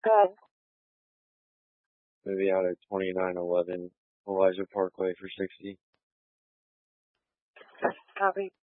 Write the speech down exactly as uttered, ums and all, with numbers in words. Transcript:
Good. Maybe out of twenty-nine eleven Elijah Parkway for sixty. Copy.